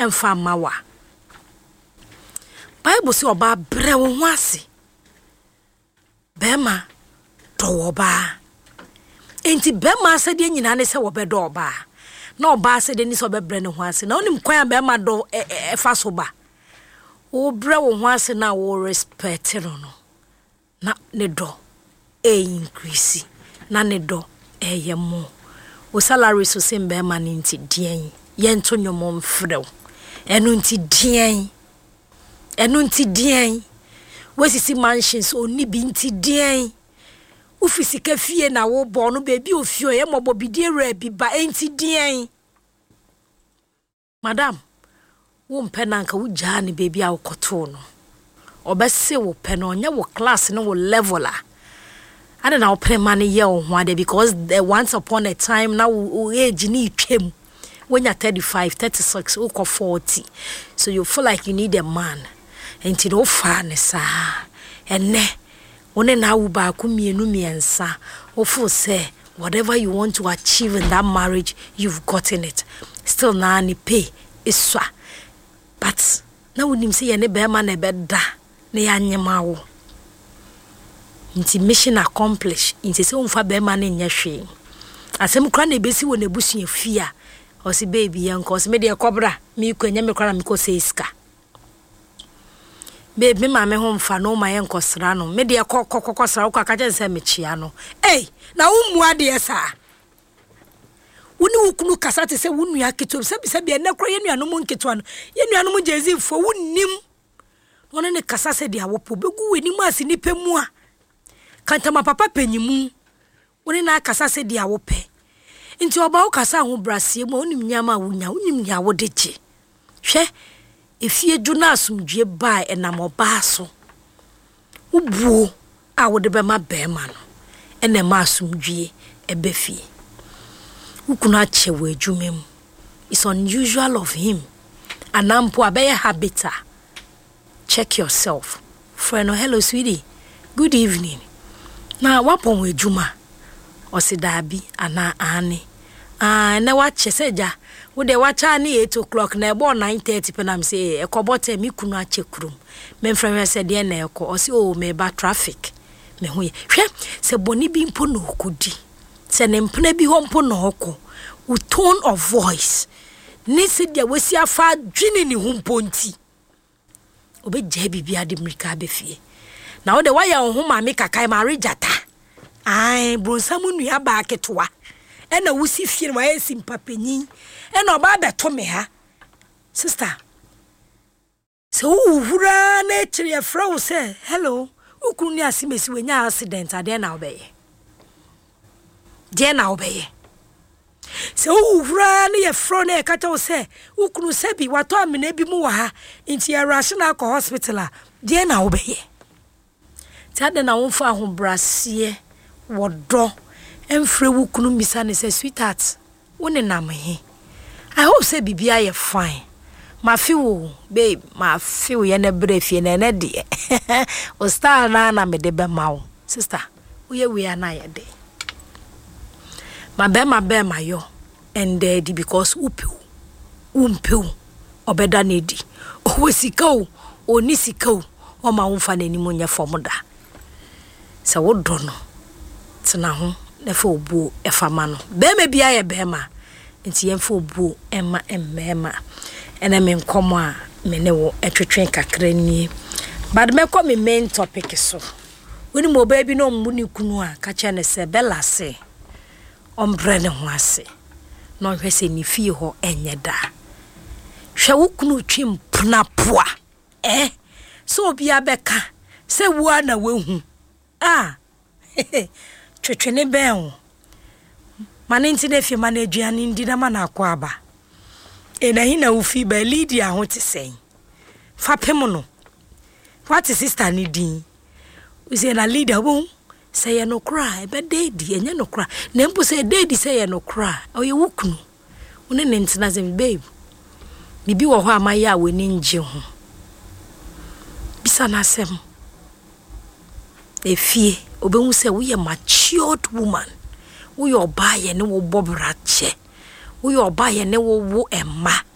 emfa mawa Bible say oba bre wo ho ase bema do oba enti bema se de nyina ne se wo be do oba na oba se de ni so be bre ne ho ase na onim kwan bema do efa so ba wo bre wo ho ase na wo respect no na ne do increase na ne do yemo wo salary so se bema ne nti dien ye nto nyomo mfrew enu nti dien wesisi mansions oni bi nti dien ufisika fie na wo bo no baby ofio ye mobo bidie ra bi ba enti dien madam wo mpe na nka wo jaa ne baby a wo koto no obese wo pe no nya wo class no wo level a ada na wo pre man ye wo ho ade because once upon a time na wo age ni twem when you're 35 36 or 40 so you feel like you need a man enti no fairness enne one na wo ba ku mienu miensa o feel say whatever you want to achieve in that marriage you've gotten it still na ni pay iswa but na wonim say ye ne be ma na be da na ya nyema wo nti mission accomplished nti say umfa be ma na nya hwe asem kra na ebesi wo na busu afia o si baby yanko si me de kobra mi kwanya me kwara mi ko seiska baby ma me ho mfa no ma yanko sra no me de kokosra ko aka je se me chia no na umu ade esa woni wukunu kasa te se wonu ya keto se bi na kro yenu anom nketo no yenu anom jezi fo wonnim wona ne kasa se de awopo begu weni mu ase ni pemu a kantama papa panyimu woni na kasa se de awope nti oba ukasa ho brasie mu onim nyama wunya onim nya wodeje hwe efie djuna asumdue ba enam oba so ubuo a wode be ma bema no ene ma asumdue ebefie ukuna chewe adwumem is unusual of him anampo abeye habita check yourself friend. Hello sweetie, good evening na wapon adwuma osidabi ana ane na wache seja wo de wacha ni 8 o'clock na ebo 9:30 penam say ekobote mi kunu ache krum me mfrɛ se de na eko o se o me ba traffic me hu ye hwe se boni bi mpo no okodi se ne mpena bi ho mpo no oko wo tone of voice ni se de wasi afa dwene ni hu mpo nti obeje bibia de mrika befie na wo de waya ho ma me kakai ma rejata bronsamu nua ba ketwa ena wusi fie wa esi mpapanyin ena oba beto me ha sister so uhura na chire afro say hello ukunu ni asimesi wenya accident ade na obeye je na obeye so uhura na ye fro na ekata o say ukunu sebi wato amena bi mu wa ha nti ya rush na ko hospital a je na obeye tade na wonfa ho brasie wodo emfre wukunu misa ne say sweetheart woni nam he I hope say bibia ye fine ma fiwo babe ma fiwo ye na brefie na na de o star na me de be mawo sister we are na ye de ma be ma yo and daddy because umpe obeda na di o sika o ni sika o ma wonfa na ni monya form da se wo do no tena ho na fa obuo efama no be bia ye be ma nti yemfa obuo ema emmema ena me nkomo a me ne wo etwetwen kakra nie but me ko me main topic so woni mo ba bi no mmuni kunu a ka che ne se bela se ombre ne ho ase no hwese ni fie ho enye da hwe wo kunu twim pnapoa so bia beka se wo na wehu twetwene ben mane nti na fie mane aduane ndi na mana akwa aba ena hina wo fi ba Lydia ho te sen fa pem no what sister ni din we say na Lydia wo say ye no cry be daddy enye no cry na mpo say daddy say ye no cry o ye wukunu one ne ntina say babe bibi wo ho amaye a woni nje ho bisa na sem efie obehu say we matured woman we oba ye ne wo bobrache we oba ye ne wo emma